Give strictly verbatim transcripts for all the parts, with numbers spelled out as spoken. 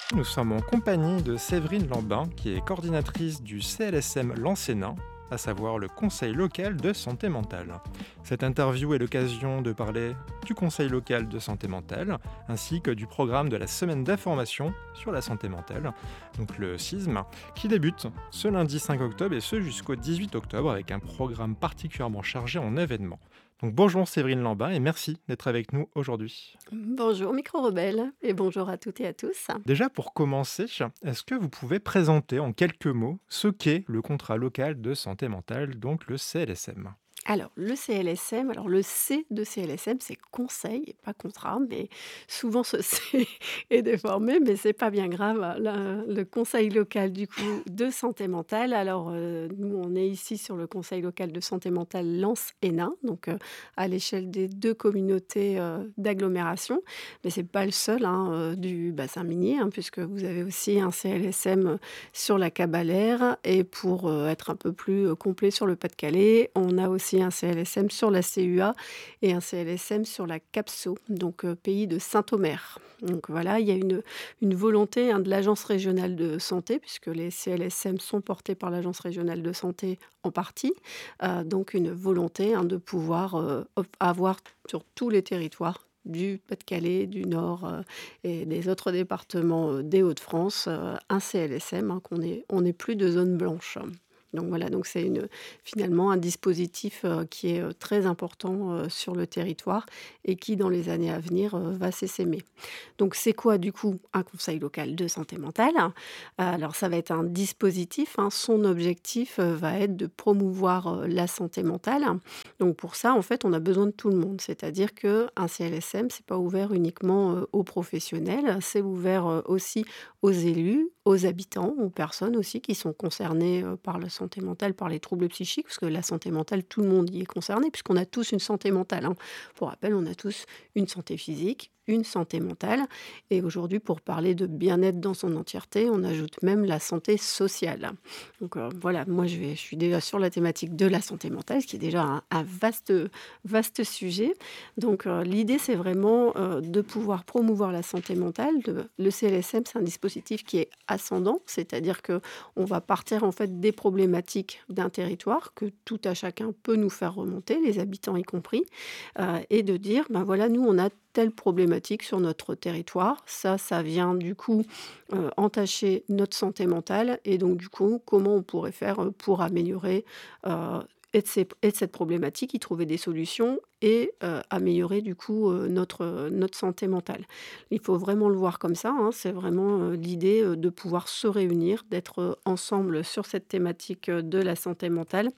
Nous sommes en compagnie de Séverine Lambin, qui est coordinatrice du C L S M Lancenin, à savoir le Conseil local de santé mentale. Cette interview est l'occasion de parler du Conseil local de santé mentale, ainsi que du programme de la semaine d'information sur la santé mentale, donc le S I S M, qui débute ce lundi cinq octobre et ce jusqu'au dix-huit octobre avec un programme particulièrement chargé en événements. Donc bonjour Séverine Lambin et merci d'être avec nous aujourd'hui. Bonjour Micro Rebelle et bonjour à toutes et à tous. Déjà pour commencer, est-ce que vous pouvez présenter en quelques mots ce qu'est le contrat local de santé mentale, donc le C L S M? Alors le C L S M, alors le C de C L S M, c'est conseil et pas contrat, mais souvent ce C est déformé, mais c'est pas bien grave. La le conseil local du coup de santé mentale, alors, heu, nous on est ici sur le conseil local de santé mentale Lens-Hénin, donc, heu, à l'échelle des deux communautés, heu, d'agglomération. Mais c'est pas le seul, hein, heu, du bassin minier, hein, puisque vous avez aussi un C L S M sur la Cabalère et pour, heu, être un peu plus, heu, complet sur le Pas-de-Calais, on a aussi un C L S M sur la C U A et un C L S M sur la Capso, donc heu, pays de Saint-Omer. Donc voilà, il y a une une volonté, hein, de l'agence régionale de santé, puisque les C L S M sont portés par l'agence régionale de santé en partie, heu, donc une volonté, hein, de pouvoir, heu, of avoir sur tous les territoires du Pas-de-Calais, du Nord, heu et des autres départements, heu, des Hauts-de-France, heu, un C L S M, hein, qu'on ait on ait plus de zone blanche. Donc voilà, donc c'est une finalement un dispositif, heu, qui est, heu, très important, heu, sur le territoire et qui dans les années à venir, heu, va s'essaimer. Donc c'est quoi du coup un conseil local de santé mentale? Heu, alors ça va être un dispositif, hein, son objectif, heu, va être de promouvoir, heu, la santé mentale. Donc pour ça, en fait, on a besoin de tout le monde. C'est-à-dire qu'un C L S M, c'est pas ouvert uniquement, heu, aux professionnels, c'est ouvert, heu, aussi aux élus, aux habitants, aux personnes aussi qui sont concernées, heu, par la santé mentale, par les troubles psychiques, parce que la santé mentale, tout le monde y est concerné puisqu'on a tous une santé mentale, hein. Pour rappel, on a tous une santé physique, une santé mentale et aujourd'hui, pour parler de bien-être dans son entièreté, on ajoute même la santé sociale. Donc, heu, voilà, moi je vais je suis déjà sur la thématique de la santé mentale, ce qui est déjà un un vaste, vaste sujet. Donc, heu, l'idée, c'est vraiment, heu, de pouvoir promouvoir la santé mentale. De le C L S M, c'est un dispositif qui est ascendant, c'est-à-dire que on va partir en fait des problématiques d'un territoire que tout à chacun peut nous faire remonter, les habitants y compris, heu et de dire: «Ben voilà, nous on a telle problématique sur notre territoire. Ça, ça vient du coup, heu, entacher notre santé mentale et donc du coup, comment on pourrait faire, heu, pour améliorer, heu et de ces et de cette problématique, y trouver des solutions et heu, améliorer du coup, heu, notre, heu, notre santé mentale». Il faut vraiment le voir comme ça, hein. C'est vraiment, heu, l'idée, heu, de pouvoir se réunir, d'être, heu, ensemble sur cette thématique, heu, de la santé mentale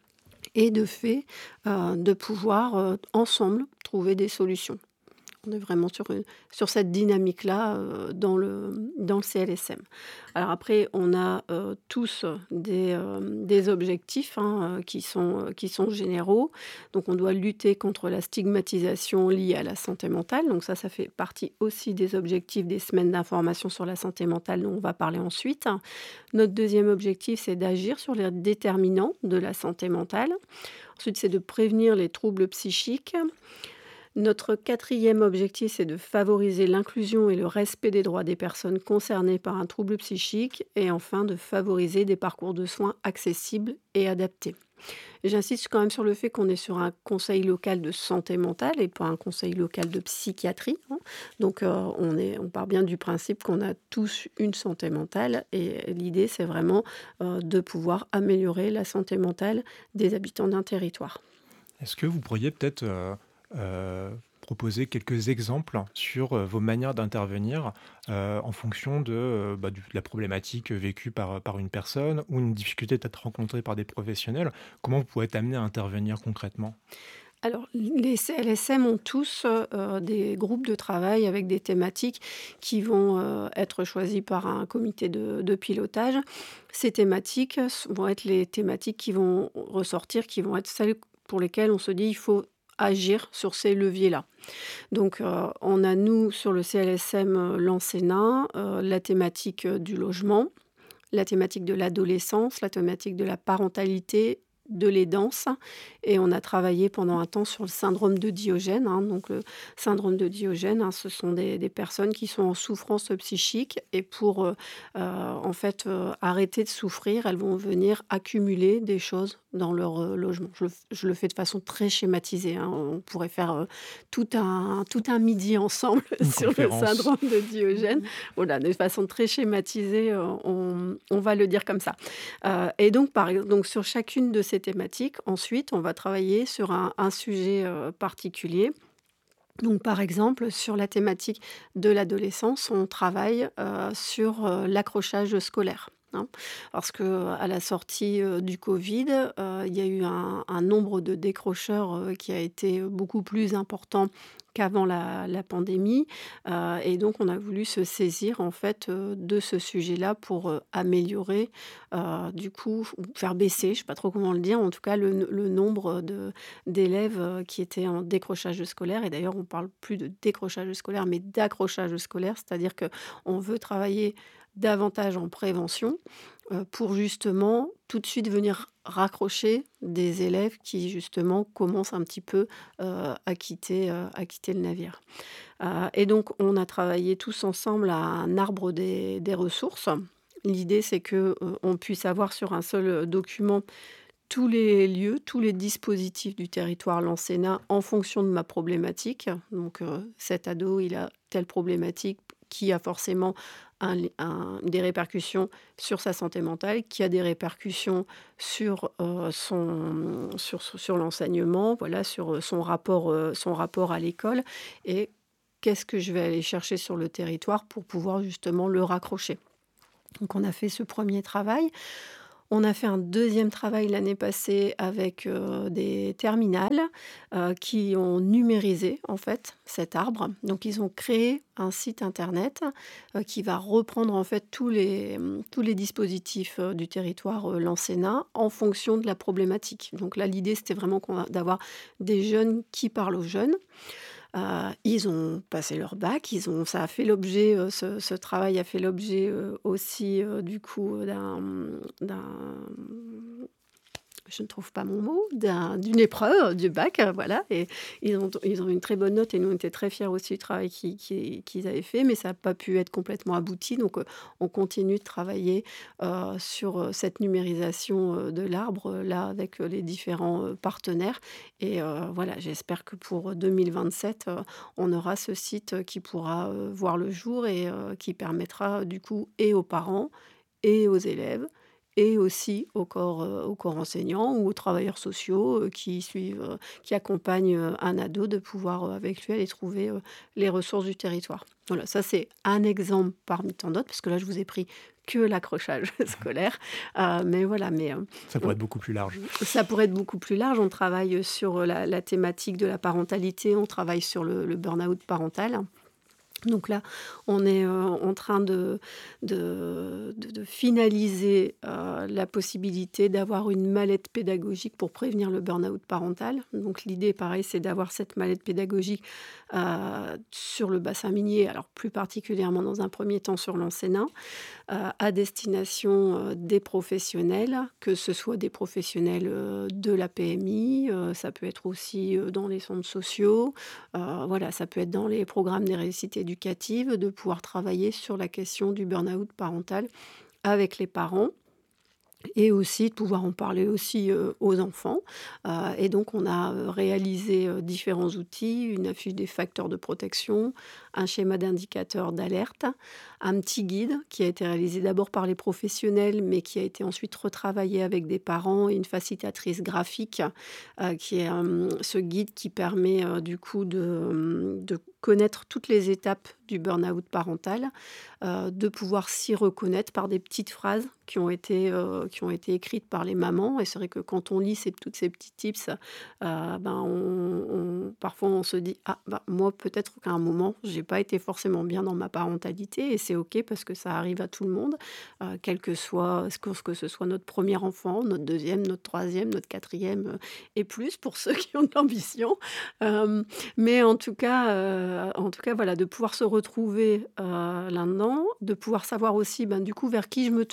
et de fait, heu, de pouvoir, heu, ensemble trouver des solutions. On est vraiment sur une sur cette dynamique-là, heu, dans le dans le C L S M. Alors après, on a, heu, tous des, hem, des objectifs, hein, heu, qui sont, heu, qui sont généraux. Donc on doit lutter contre la stigmatisation liée à la santé mentale. Donc ça, ça fait partie aussi des objectifs des semaines d'information sur la santé mentale dont on va parler ensuite. Notre deuxième objectif, c'est d'agir sur les déterminants de la santé mentale. Ensuite, c'est de prévenir les troubles psychiques. Notre quatrième objectif, c'est de favoriser l'inclusion et le respect des droits des personnes concernées par un trouble psychique et enfin de favoriser des parcours de soins accessibles et adaptés. Et j'insiste quand même sur le fait qu'on est sur un conseil local de santé mentale et pas un conseil local de psychiatrie, hein. Donc heu, on est on part bien du principe qu'on a tous une santé mentale et l'idée, c'est vraiment, heu, de pouvoir améliorer la santé mentale des habitants d'un territoire. Est-ce que vous pourriez peut-être, heu heu, proposer quelques exemples sur, heu, vos manières d'intervenir, heu, en fonction de, heu, bah, du de la problématique vécue par, par une personne ou une difficulté peut-être rencontrée par des professionnels? Comment vous pourrez être amené à intervenir concrètement? Alors, les C L S M ont tous, heu heu, des groupes de travail avec des thématiques qui vont, heu, être choisies par un comité de de pilotage. Ces thématiques s vont être les thématiques qui vont ressortir, qui vont être celles pour lesquelles on se dit: «Il faut agir sur ces leviers-là». Donc, heu, on a nous, sur le C L S M, heu, Lancenin, heu, la thématique, heu, du logement, la thématique de l'adolescence, la thématique de la parentalité de l'aidance et on a travaillé pendant un temps sur le syndrome de Diogène, hein. Donc le syndrome de Diogène, hein, ce sont des des personnes qui sont en souffrance psychique et pour, heu heu, en fait, heu, arrêter de souffrir, elles vont venir accumuler des choses dans leur, heu, logement. Je le f je le fais de façon très schématisée, hein. On pourrait faire, heu, tout un tout un midi ensemble Une sur le conférence. syndrome de Diogène. Voilà, de façon très schématisée, heu, on on va le dire comme ça. Heu et donc par ex donc sur chacune de ces thématiques, ensuite, on va travailler sur un un sujet, heu, particulier. Donc par exemple, sur la thématique de l'adolescence, on travaille, heu, sur, heu, l'accrochage scolaire, hein. Parce qu'à la sortie, heu, du covid, heu, il y a eu un un nombre de décrocheurs, heu, qui a été beaucoup plus important qu'avant la la pandémie, heu et donc on a voulu se saisir en fait, heu, de ce sujet-là pour, heu, améliorer, heu, du coup, ou faire baisser, je ne sais pas trop comment le dire, en tout cas le le nombre de d'élèves, heu, qui étaient en décrochage scolaire et d'ailleurs on parle plus de décrochage scolaire, mais d'accrochage scolaire. C'est-à-dire qu'on veut travailler davantage en prévention, heu, pour justement tout de suite venir raccrocher des élèves qui justement commencent un petit peu, heu, à quitter, heu, à quitter le navire. Heu et donc on a travaillé tous ensemble à un arbre des des ressources. L'idée c'est que, heu, on puisse avoir sur un seul, heu, document tous les lieux, tous les dispositifs du territoire Lancénin en fonction de ma problématique. Donc, heu, cet ado, il a telle problématique qui a forcément un li un des répercussions sur sa santé mentale, qui a des répercussions sur, heu, son sur sur l'enseignement, voilà, sur, heu, son rapport, heu, son rapport à l'école et qu'est-ce que je vais aller chercher sur le territoire pour pouvoir justement le raccrocher. Donc on a fait ce premier travail. On a fait un deuxième travail l'année passée avec, heu, des terminales, heu, qui ont numérisé en fait cet arbre. Donc ils ont créé un site internet, heu, qui va reprendre en fait tous les, mmh, tous les dispositifs, heu, du territoire, heu, lancénin en fonction de la problématique. Donc là, l'idée, c'était vraiment qu'on va d'avoir des jeunes qui parlent aux jeunes. Heu, ils ont passé leur bac, ils ont ça a fait l'objet, heu, ce ce travail a fait l'objet, heu, aussi, heu, du coup, d'un, mmh, d'un, mmh, je ne trouve pas mon mot, d'un d'une épreuve du bac, heu, voilà et ils ont ils ont eu une très bonne note et nous on était très fiers aussi du travail qu'ils qu'ils qu'ils avaient fait, mais ça a pas pu être complètement abouti donc, heu, on continue de travailler, heu, sur, heu, cette numérisation, heu, de l'arbre, heu, là avec, heu, les différents, heu, partenaires et heu, voilà, j'espère que pour deux mille vingt-sept, heu, on aura ce site, heu, qui pourra, heu, voir le jour et heu, qui permettra du coup et aux parents et aux élèves et aussi au corps, heu, au corps enseignant ou aux travailleurs sociaux, heu, qui suivent, heu, qui accompagnent, heu, un ado de pouvoir, heu, avec lui aller trouver, heu, les ressources du territoire. Voilà, ça c'est un exemple parmi tant d'autres, parce que là je vous ai pris que l'accrochage scolaire, heu, mais voilà, mais, heu, Ça pourrait on être beaucoup plus large. ça pourrait être beaucoup plus large. On travaille, sur, la la thématique de la parentalité, on travaille sur le le burn-out parental. Donc là, on est, heu, en train de de de de finaliser, heu, la possibilité d'avoir une mallette pédagogique pour prévenir le burn-out parental. Donc l'idée, pareil, c'est d'avoir cette mallette pédagogique, heu, sur le bassin minier, alors plus particulièrement dans un premier temps sur l'Ansénin, heu, à destination, heu, des professionnels, que ce soit des professionnels, heu, de la P M I, heu, ça peut être aussi, heu, dans les centres sociaux, heu, voilà, ça peut être dans les programmes des réussites éducatives, de pouvoir travailler sur la question du burn-out parental avec les parents et aussi de pouvoir en parler aussi, heu, aux enfants, heu et donc on a, heu, réalisé, heu, différents outils, une affiche des facteurs de protection, un schéma d'indicateurs d'alerte, un petit guide qui a été réalisé d'abord par les professionnels, mais qui a été ensuite retravaillé avec des parents et une facilitatrice graphique, heu, qui est, hem, ce guide qui permet, heu, du coup de, hem, de connaître toutes les étapes du burn-out parental, heu, de pouvoir s'y reconnaître par des petites phrases qui ont été, heu, qui ont été écrites par les mamans et c'est vrai que quand on lit ces toutes ces petits tips, heu, ben, on on parfois on se dit: «Ah bah, moi peut-être qu'à un moment j'ai pas été forcément bien dans ma parentalité» et c'est OK parce que ça arrive à tout le monde, heu, quel que soit ce que ce que ce soit notre premier enfant, notre deuxième, notre troisième, notre quatrième e et plus pour ceux qui ont de l'ambition. Hem, mais en tout cas, heu, en tout cas voilà, de pouvoir se retrouver, heu, là-dedans, de pouvoir savoir aussi, ben, du coup vers qui je me tourne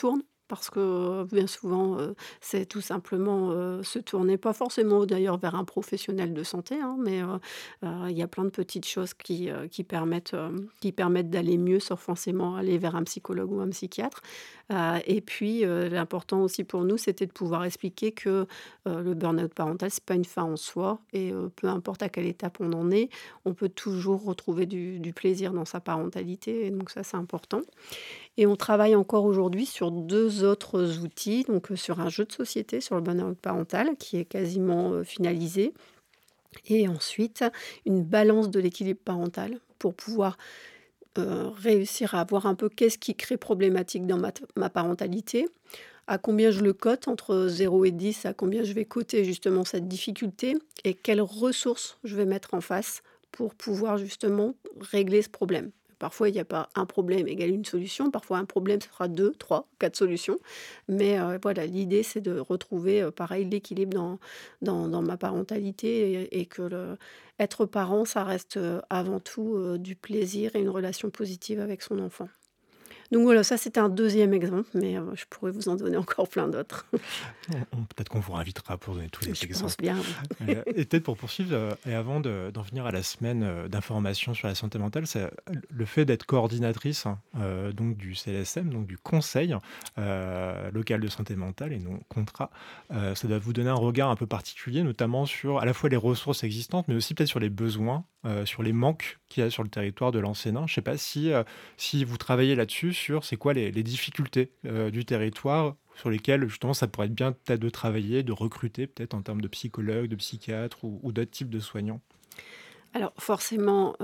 Parce que bien souvent, heu, c'est tout simplement, heu, se tourner pas forcément d'ailleurs vers un professionnel de santé, hein, mais heu heu, il y a plein de petites choses qui, heu, qui permettent, hem, qui permettent d'aller mieux sans forcément aller vers un psychologue ou un psychiatre. Heu et puis, heu, l'important aussi pour nous, c'était de pouvoir expliquer que, heu, le burn-out parental, c'est pas une fin en soi et heu, peu importe à quelle étape on en est, on peut toujours retrouver du du plaisir dans sa parentalité et donc ça, c'est important. Et on travaille encore aujourd'hui sur deux autres outils, donc heu, sur un jeu de société sur le burn-out parental qui est quasiment, heu, finalisé et ensuite une balance de l'équilibre parental pour pouvoir, heu, réussir à voir un peu qu'est-ce qui crée problématique dans ma t ma parentalité, à combien je le cote entre zéro et dix, à combien je vais coter justement cette difficulté et quelles ressources je vais mettre en face pour pouvoir justement régler ce problème. Parfois, il n'y a pas un problème égale une solution, parfois un problème, ça fera deux, trois, quatre solutions. Mais heu, voilà, l'idée, c'est de retrouver, heu, pareil, l'équilibre dans dans dans ma parentalité et et que le être parent, ça reste, heu, avant tout, heu, du plaisir et une relation positive avec son enfant. Donc voilà, ça c'était un deuxième exemple, mais heu, je pourrais vous en donner encore plein d'autres. On on peut-être qu'on vous réinvitera pour donner tous les Je pense exemples. bien, oui. Heu et peut-être pour poursuivre, heu et avant de d'en venir à la semaine, heu, d'information sur la santé mentale, c'est, heu, le fait d'être coordinatrice, hein, heu, donc du C L S M, donc du conseil, heu, local de santé mentale et non contrat. Heu, ça doit vous donner un regard un peu particulier, notamment sur à la fois les ressources existantes, mais aussi peut-être sur les besoins, heu, sur les manques qu'il y a sur le territoire de l'enseignant. Je ne sais pas si, heu, si vous travaillez là-dessus, sur c'est quoi les les difficultés, heu, du territoire sur lesquelles justement ça pourrait être bien peut-être de travailler, de recruter peut-être en termes de psychologues, de psychiatres ou ou d'autres types de soignants? Alors forcément,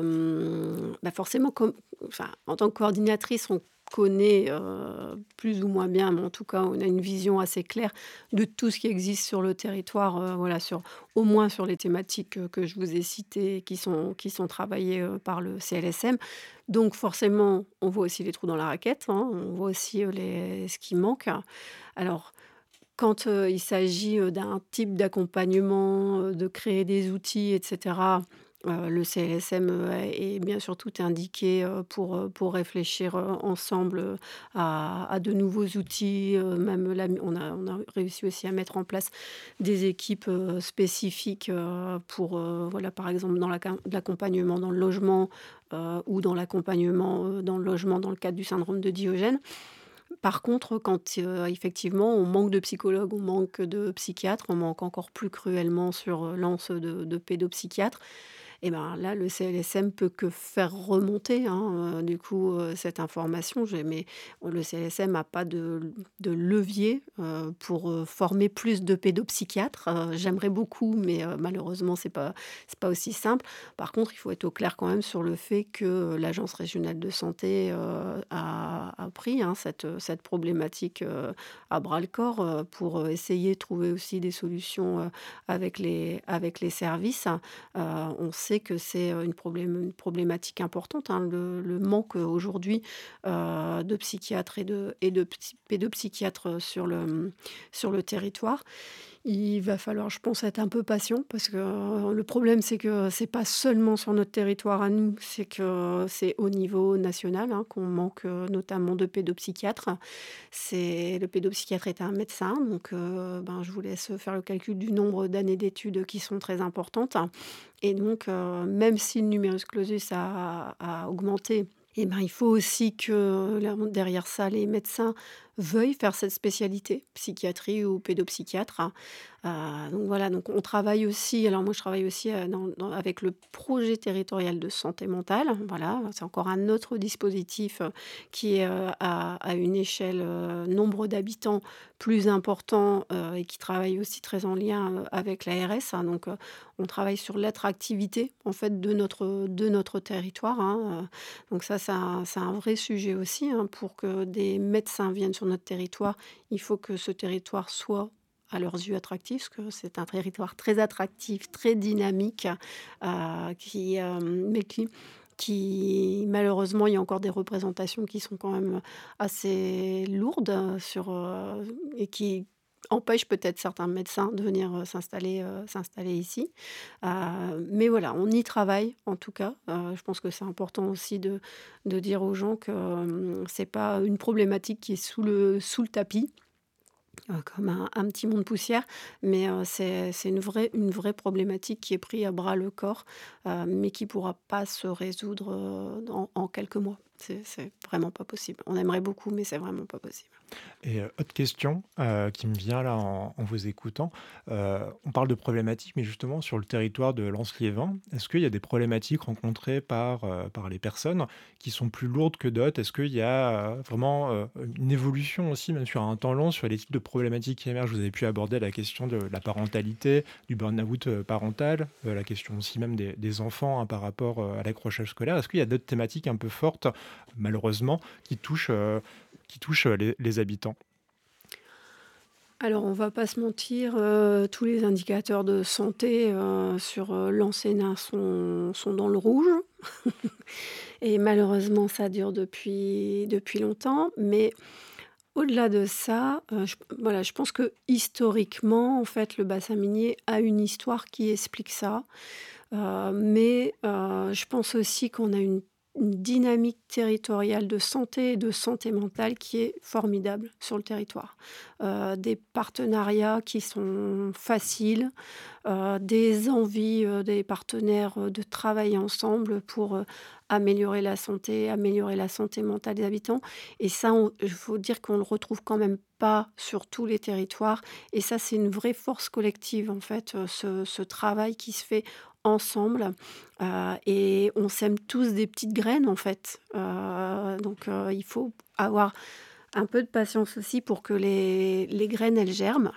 hem, bah, forcément comme enfin, en tant que coordinatrice, on connaît, heu, plus ou moins bien, mais en tout cas, on a une vision assez claire de tout ce qui existe sur le territoire, heu, voilà, sur au moins sur les thématiques, heu, que je vous ai citées, qui sont qui sont travaillées, heu, par le C L S M. Donc forcément, on voit aussi les trous dans la raquette, hein, on voit aussi, heu, les ce qui manque. Alors quand, heu, il s'agit, heu, d'un type d'accompagnement, heu, de créer des outils et cetera, heu, le C L S M, heu, est bien sûr tout indiqué, heu, pour, heu, pour réfléchir, heu, ensemble, heu, à à de nouveaux outils, heu, même là, on a on a réussi aussi à mettre en place des équipes, heu, spécifiques, heu, pour, heu, voilà, par exemple, dans l'acc l'accompagnement dans le logement, heu, ou dans l'accompagnement, heu, dans le logement dans le cadre du syndrome de Diogène. Par contre, quand, heu, effectivement, on manque de psychologues, on manque de psychiatres, on manque encore plus cruellement sur, heu, l'anse de de pédopsychiatres et ben, là, le C L S M peut que faire remonter, hein, heu, du coup, heu, cette information. J'ai mais le C L S M a pas de de levier, heu, pour, heu, former plus de pédopsychiatres. Heu, j'aimerais beaucoup, mais heu, malheureusement, c'est pas c'est pas aussi simple. Par contre, il faut être au clair quand même sur le fait que l'Agence régionale de santé, heu, a a pris, hein, cette, cette problématique, heu, à bras-le-corps, heu, pour, heu, essayer de trouver aussi des solutions, heu, avec les avec les services. Heu, on sait que c'est, heu, une problém une problématique importante, hein, le le manque, heu, aujourd'hui, heu, de psychiatres et de et de psy pédopsychiatres, sur le, mmh, sur le territoire. Il va falloir, je pense, être un peu patient parce que, heu, le problème, c'est que c'est pas seulement sur notre territoire à nous, c'est que c'est au niveau national, hein, qu'on manque, heu, notamment de pédopsychiatres. C'est le pédopsychiatre est un médecin, donc heu, ben, je vous laisse faire le calcul du nombre d'années d'études qui sont très importantes et donc heu, même si le numerus clausus a a augmenté et ben, il faut aussi que là, derrière ça, les médecins veuillent faire cette spécialité, psychiatrie ou pédopsychiatre. Heu, donc voilà, donc on travaille aussi alors moi je travaille aussi, heu, dans dans avec le projet territorial de santé mentale, voilà, c'est encore un autre dispositif, heu, qui est, heu, à à une échelle, heu, nombre d'habitants plus important, heu, et qui travaille aussi très en lien, heu, avec l'A R S, hein, donc heu, on travaille sur l'attractivité en fait de notre de notre territoire, hein, heu, donc ça c'est un c'est un vrai sujet aussi, hein, pour que des médecins viennent sur notre territoire, il faut que ce territoire soit à leurs yeux attractif, parce que c'est un territoire très attractif, très dynamique, heu, qui, hem, mais qui qui malheureusement, il y a encore des représentations qui sont quand même assez lourdes, heu, sur, heu et qui empêche peut-être certains médecins de venir, heu, s'installer, heu, s'installer ici. Heu, mais voilà, on y travaille en tout cas. Heu, je pense que c'est important aussi de de dire aux gens que, hem, c'est pas une problématique qui est sous le sous le tapis, heu, comme un un petit monde de poussière, mais heu, c'est c'est une vraie une vraie problématique qui est prise à bras le corps, heu, mais qui pourra pas se résoudre, heu, en en quelques mois. C'est c'est vraiment pas possible. On aimerait beaucoup, mais c'est vraiment pas possible. Et heu, autre question, heu, qui me vient là en en vous écoutant, heu, on parle de problématiques, mais justement sur le territoire de Lens-Liévin, est-ce qu'il y a des problématiques rencontrées par, heu, par les personnes qui sont plus lourdes que d'autres? Est-ce qu'il y a, heu, vraiment, heu, une évolution aussi, même sur un temps long, sur les types de problématiques qui émergent? Vous avez pu aborder la question de la parentalité, du burn-out, heu, parental, heu, la question aussi même des des enfants, hein, par rapport, heu, à l'accrochage scolaire. Est-ce qu'il y a d'autres thématiques un peu fortes, malheureusement, qui touchent, heu, qui touchent, heu, les les habitants? Alors, on va pas se mentir, heu, tous les indicateurs de santé, heu, sur, heu, Lansénin sont sont dans le rouge et malheureusement, ça dure depuis depuis longtemps. Mais au-delà de ça, heu, je voilà, je pense que historiquement, en fait, le bassin minier a une histoire qui explique ça. Heu, mais heu, je pense aussi qu'on a une une dynamique territoriale de santé et de santé mentale qui est formidable sur le territoire. Heu, des partenariats qui sont faciles, heu, des envies, heu, des partenaires, heu, de travailler ensemble pour, heu, améliorer la santé, améliorer la santé mentale des habitants et ça, on il faut dire qu'on le retrouve quand même pas sur tous les territoires et ça, c'est une vraie force collective, en fait, heu, ce ce travail qui se fait ensemble, heu et on sème tous des petites graines, en fait, heu, donc heu, il faut avoir un peu de patience aussi pour que les les graines, elles germent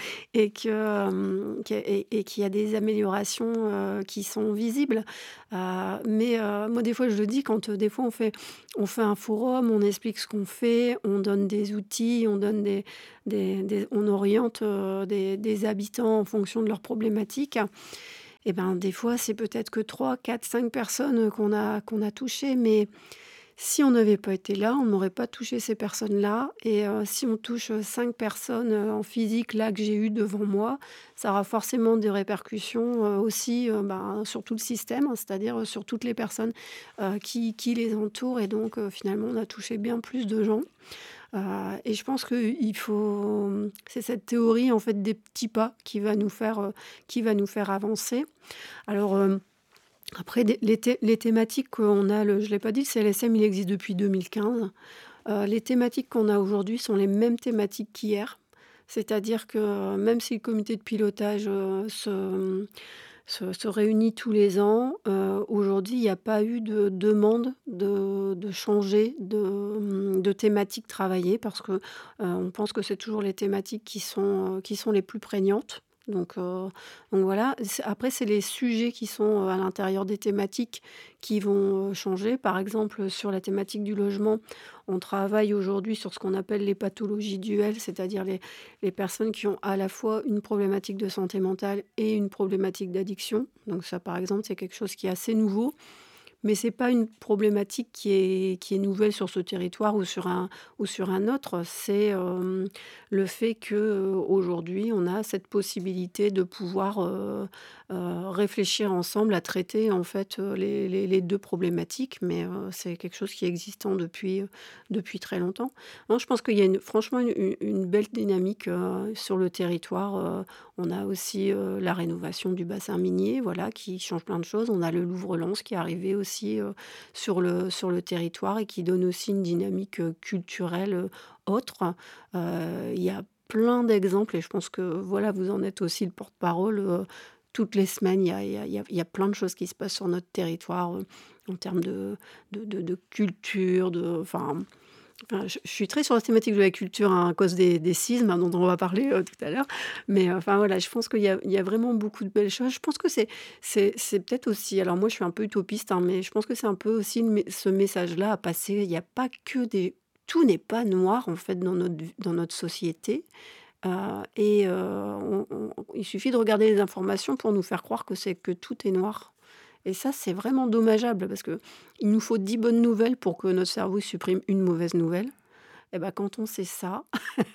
et que, hem, que et et qu'il y a des améliorations, heu, qui sont visibles. Heu, mais heu, moi, des fois, je le dis quand, heu, des fois, on fait on fait un forum, on explique ce qu'on fait, on donne des outils, on donne des des des on oriente, heu, des des habitants en fonction de leurs problématiques et ben, des fois, c'est peut-être que trois, quatre, cinq personnes, qu'on a qu'on a touchées, mais si on n'avait pas été là, on n'aurait pas touché ces personnes-là et heu, si on touche, heu, cinq personnes, heu, en physique, là, que j'ai eues devant moi, ça aura forcément des répercussions, heu, aussi, heu, ben, sur tout le système, hein, c'est-à-dire, heu, sur toutes les personnes, heu, qui qui les entourent et donc heu, finalement, on a touché bien plus de gens, heu et je pense qu'il faut, mmh, c'est cette théorie, en fait, des petits pas qui va nous faire, heu, qui va nous faire avancer. Alors, hem après des les thé les thématiques qu'on a, le je l'ai pas dit, le C L S M, il existe depuis deux mille quinze. Heu, les thématiques qu'on a aujourd'hui sont les mêmes thématiques qu'hier. C'est-à-dire que, heu, même si le comité de pilotage, heu, se, mmh, se se réunit tous les ans, heu, aujourd'hui, il y a pas eu de demande de de changer de, mmh, de thématique travaillée parce que, heu, on pense que c'est toujours les thématiques qui sont, heu, qui sont les plus prégnantes. Donc heu, donc voilà. C'est après, c'est les sujets qui sont, heu, à l'intérieur des thématiques qui vont, heu, changer. Par exemple, sur la thématique du logement, on travaille aujourd'hui sur ce qu'on appelle les pathologies duelles, c'est-à-dire les les personnes qui ont à la fois une problématique de santé mentale et une problématique d'addiction. Donc ça, par exemple, c'est quelque chose qui est assez nouveau. Mais c'est pas une problématique qui est qui est nouvelle sur ce territoire ou sur un ou sur un autre. C'est, hem, le fait que, heu, aujourd'hui, on a cette possibilité de pouvoir, heu heu, réfléchir ensemble à traiter, en fait, heu, les les les deux problématiques. Mais, heu, c'est quelque chose qui est existant depuis, heu, depuis très longtemps. Non, je pense qu'il y a une franchement une une une belle dynamique, heu, sur le territoire, heu. On a aussi, heu, la rénovation du bassin minier, voilà, qui change plein de choses. On a le Louvre-Lens qui est arrivé aussi, heu, sur le sur le territoire et qui donne aussi une dynamique, heu, culturelle, heu, autre. Heu, il y a plein d'exemples et je pense que, voilà, vous en êtes aussi le porte-parole, heu, toutes les semaines, il y a il y a il y a il y a plein de choses qui se passent sur notre territoire, heu, en termes de de de de culture, de enfin Enfin, je je suis très sur la thématique de la culture, hein, à cause des des sismes, hein, dont on va parler, heu, tout à l'heure. Mais, heu, enfin voilà, je pense qu'il y a il y a vraiment beaucoup de belles choses. Je pense que c'est c'est c'est peut-être aussi, alors moi je suis un peu utopiste, hein, mais je pense que c'est un peu aussi le mé ce message-là à passer. Il y a pas que des tout n'est pas noir en fait dans notre v dans notre société, heu et heu, on on il suffit de regarder les informations pour nous faire croire que c'est que tout est noir et ça, c'est vraiment dommageable parce que il nous faut dix bonnes nouvelles pour que notre cerveau supprime une mauvaise nouvelle et bah, quand on sait ça,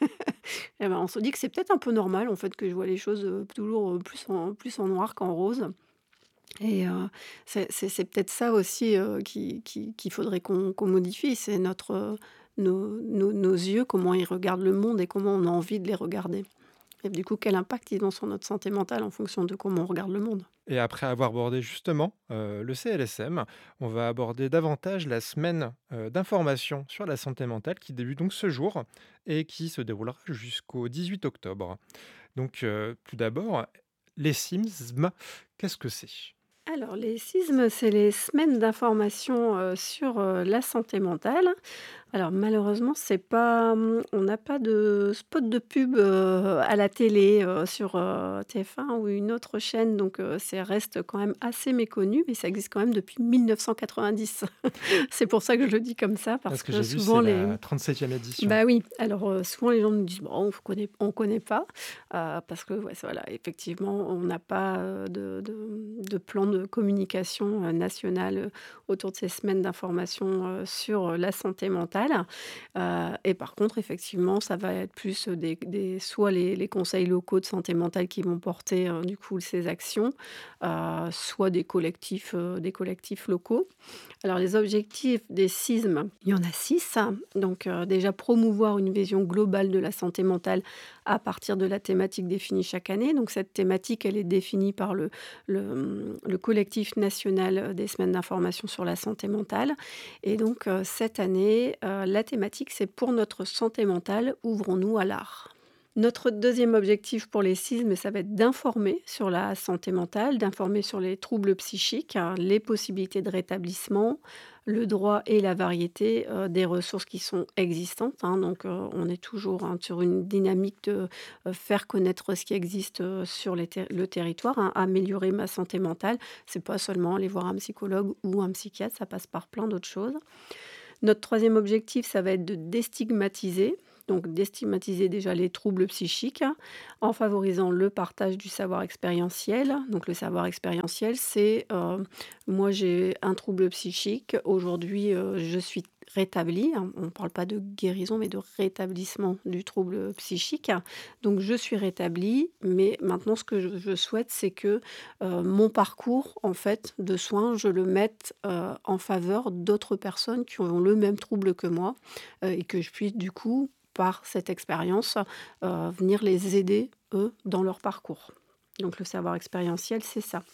Et ben, on se dit que c'est peut-être un peu normal, en fait, que je vois les choses, heu, toujours, heu, plus en plus en noir qu'en rose et heu, c'est c'est c'est peut-être ça aussi, heu, qui qui qu'il faudrait qu'on qu'on modifie, c'est notre, heu, nos nos nos yeux, comment ils regardent le monde et comment on a envie de les regarder et du coup, quel impact ils ont sur notre santé mentale en fonction de comment on regarde le monde. Et après avoir abordé justement euh, le C L S M, on va aborder davantage la semaine euh, d'information sur la santé mentale qui débute donc ce jour et qui se déroulera jusqu'au dix-huit octobre. Donc euh, tout d'abord, les S I M S M, qu'est-ce que c'est? Alors les S I S M, c'est les semaines d'information, heu, sur, heu, la santé mentale. Alors malheureusement, c'est pas, mmh, on n'a pas de spot de pub, heu, à la télé, heu, sur, heu, T F un ou une autre chaîne, donc heu, ça reste quand même assez méconnu, mais ça existe quand même depuis mille neuf cent quatre-vingt-dix. C'est pour ça que je le dis comme ça, Ah, parce ce que que j'ai vu, souvent c'est les la trente-septième édition. bah oui, alors, heu, souvent les gens nous disent: «Bon, on connaît on connaît pas», heu, parce que ouais, c'est voilà, effectivement, on n'a pas, heu, de de, mmh, de plan de communication, heu, national, heu, autour de ces semaines d'information, heu, sur, heu, la santé mentale, heu et par contre, effectivement, ça va être plus, heu, des des soit les les conseils locaux de santé mentale qui vont porter, heu, du coup, ces actions, heu, soit des collectifs, heu, des collectifs locaux. Alors les objectifs des S I S M, il y en a six. Donc heu, déjà promouvoir une vision globale de la santé mentale à partir de la thématique définie chaque année. Donc cette thématique, elle est définie par le le, mmh, le collectif national, des semaines d'information sur la santé mentale et donc heu, cette année, heu, la thématique, c'est: «Pour notre santé mentale, ouvrons-nous à l'art». Notre deuxième objectif pour les S I S M, ça va être d'informer sur la santé mentale, d'informer sur les troubles psychiques, hein, les possibilités de rétablissement, le droit et la variété, heu, des ressources qui sont existantes, hein. Donc, heu, on est toujours, hein, sur une dynamique de, heu, faire connaître ce qui existe, heu, sur les ter le territoire, hein. Améliorer ma santé mentale, c'est pas seulement aller voir un psychologue ou un psychiatre, ça passe par plein d'autres choses. Notre troisième objectif, ça va être de déstigmatiser, donc déstigmatiser déjà les troubles psychiques, hein, en favorisant le partage du savoir expérientiel. Donc le savoir expérientiel, c'est, heu, moi j'ai un trouble psychique, aujourd'hui, heu, je suis rétablie, hein. On ne parle pas de guérison, mais de rétablissement du trouble psychique. Donc je suis rétablie, mais maintenant ce que je je souhaite, c'est que heu, mon parcours, en fait, de soins, je le mette, heu, en faveur d'autres personnes qui ont le même trouble que moi, heu et que je puisse, du coup, par cette expérience, heu, venir les aider, eux, dans leur parcours. Donc le savoir expérientiel, c'est ça.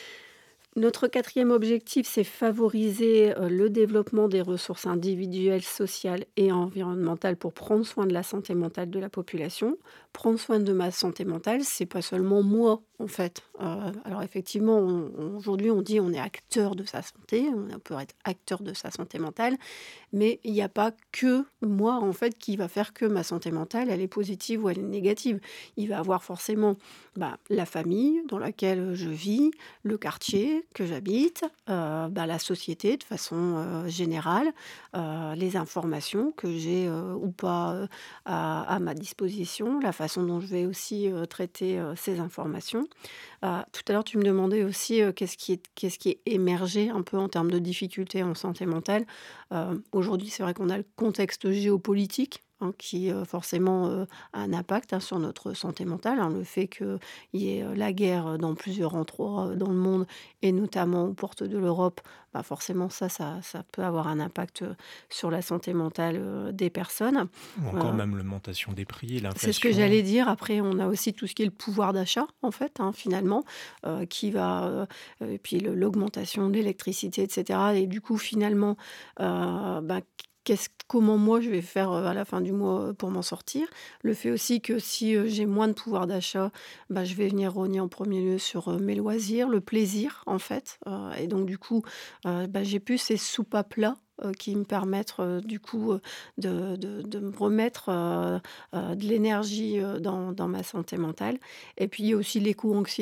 Notre quatrième objectif, c'est favoriser, heu, le développement des ressources individuelles, sociales et environnementales pour prendre soin de la santé mentale de la population. Prendre soin de ma santé mentale, c'est pas seulement moi, en fait. Heu, alors effectivement, on on aujourd'hui, on dit on est acteur de sa santé, on peut être acteur de sa santé mentale, mais il n'y a pas que moi, en fait, qui va faire que ma santé mentale, elle est positive ou elle est négative. Il va y avoir forcément, bah, la famille dans laquelle je vis, le quartier que j'habite, heu, bah, la société de façon, heu, générale, heu, les informations que j'ai, heu, ou pas, heu, à à ma disposition, la façon dont je vais aussi, heu, traiter, heu, ces informations. Heu, tout à l'heure, tu me demandais aussi, heu, qu'est-ce qui est qu'est-ce qui est émergé un peu en termes de difficultés en santé mentale. Heu, aujourd'hui, c'est vrai qu'on a le contexte géopolitique, hein, qui, heu, forcément, heu, a un impact, hein, sur notre santé mentale, hein. Le fait qu'il y ait, heu, la guerre, dans plusieurs endroits, heu, dans le monde et notamment aux portes de l'Europe, bah, forcément ça ça ça peut avoir un impact, heu, sur la santé mentale, heu, des personnes. Ou encore Heu même l'augmentation des prix, c'est ce que l'inflation. j'allais dire. Après, on a aussi tout ce qui est le pouvoir d'achat, en fait, hein, finalement, heu, qui va, heu et puis le l'augmentation de l'électricité et cetera et du coup, finalement, heu, bah, qu'est-ce comment moi je vais faire, heu, à la fin du mois, heu, pour m'en sortir? Le fait aussi que si, heu, j'ai moins de pouvoir d'achat, bah, je vais venir rogner en premier lieu sur, heu, mes loisirs, le plaisir, en fait, heu et donc du coup, heu, bah, j'ai plus ces soupapes-là, heu, qui me permettent, heu, du coup, heu, de de de me remettre, heu heu, de l'énergie, heu, dans dans ma santé mentale et puis il y a aussi l'éco-anxiété.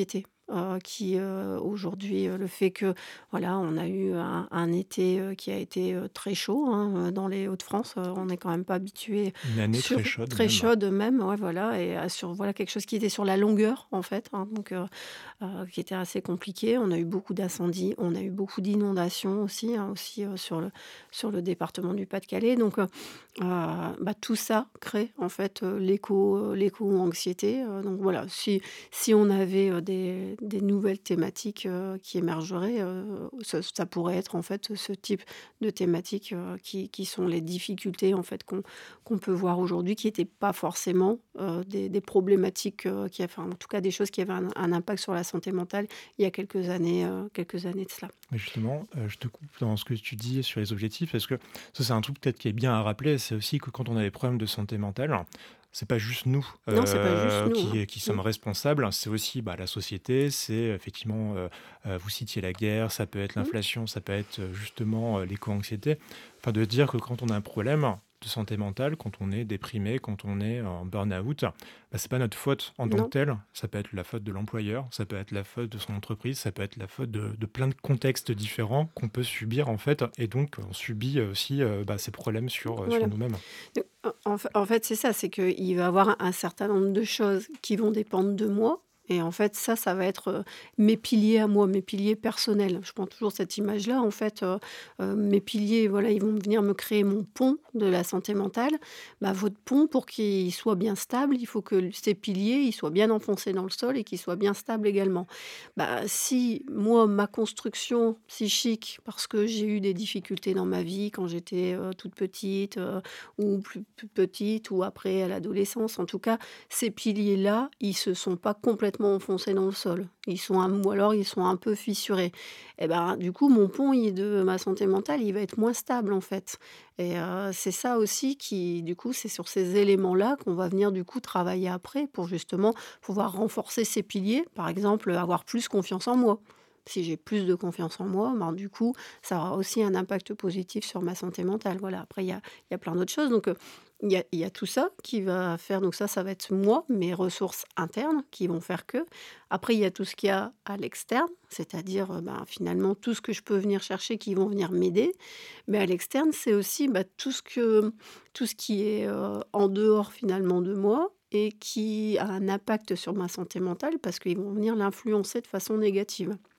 heu, qui, heu, aujourd'hui, heu, le fait que, voilà, on a eu un un été, heu, qui a été, heu, très chaud, hein, heu, dans les Hauts-de-France, heu, on n'est quand même pas habitué Une année très sur chaude très même. chaude même, ouais, voilà et heu, sur voilà quelque chose qui était sur la longueur, en fait, hein, donc heu heu, qui était assez compliqué. On a eu beaucoup d'incendies, on a eu beaucoup d'inondations aussi, hein, aussi, heu, sur le sur le département du Pas-de-Calais donc heu heu, bah, tout ça crée en fait, heu, l'éco, heu, l'éco-anxiété, heu, donc voilà, si si on avait, heu, des des nouvelles thématiques, heu, qui émergeraient, heu, ça ça pourrait être en fait ce type de thématiques, heu, qui qui sont les difficultés en fait qu'on qu'on peut voir aujourd'hui, qui étaient pas forcément, heu, des des problématiques, heu, qui enfin en tout cas des choses qui avaient un un impact sur la santé mentale il y a quelques années, heu, quelques années de cela. Mais justement, heu, je te coupe dans ce que tu dis sur les objectifs, parce que ça, c'est un truc peut-être qui est bien à rappeler, c'est aussi que quand on a des problèmes de santé mentale, c'est pas juste nous, Non, c'est pas juste heu, nous, hein. qui qui Mmh. sommes responsables, c'est aussi, bah, la société, c'est effectivement, heu heu, vous citiez la guerre, ça peut être Mmh. l'inflation, ça peut être, heu, justement, heu, l'éco-anxiété. Enfin, de dire que quand on a un problème de santé mentale, quand on est déprimé, quand on est en burn-out, bah, c'est pas notre faute en tant que Non. telle. Ça peut être la faute de l'employeur, ça peut être la faute de son entreprise, ça peut être la faute de de plein de contextes différents qu'on peut subir, en fait et donc on subit, heu, aussi, heu, bah, ces problèmes sur, heu, sur Voilà. nous-mêmes. Donc en en f en fait, c'est ça, c'est qu'il va y avoir un certain nombre de choses qui vont dépendre de moi et en fait, ça, ça va être, heu, mes piliers à moi, mes piliers personnels. Je prends toujours cette image-là, en fait, heu heu, mes piliers, voilà, ils vont venir me créer mon pont de la santé mentale. Bah, votre pont, pour qu'il soit bien stable, il faut que l ces piliers, ils soient bien enfoncés dans le sol et qu'ils soient bien stables également. Bah, si moi, ma construction psychique, parce que j'ai eu des difficultés dans ma vie quand j'étais, heu, toute petite, heu, ou plus plus petite ou après à l'adolescence. En tout cas, ces piliers-là, ils se sont pas complètement enfoncés dans le sol. Ils sont un ou alors ils sont un peu fissurés et ben, du coup, mon pont, il de ma santé mentale, il va être moins stable, en fait et heu, c'est ça aussi qui du coup, c'est sur ces éléments-là qu'on va venir, du coup, travailler après pour justement pouvoir renforcer ces piliers. Par exemple, avoir plus confiance en moi. Si j'ai plus de confiance en moi, ben, du coup, ça aura aussi un impact positif sur ma santé mentale. Voilà, après il y a il y a plein d'autres choses donc heu, il y a il y a tout ça qui va faire donc ça, ça va être moi, mes ressources internes qui vont faire que. Après il y a tout ce qu'il y a à l'externe, c'est-à-dire, heu, ben, finalement tout ce que je peux venir chercher qui vont venir m'aider. Mais à l'externe, c'est aussi, bah, tout ce que tout ce qui est, heu, en dehors finalement de moi et qui a un impact sur ma santé mentale parce qu'ils vont venir l'influencer de façon négative.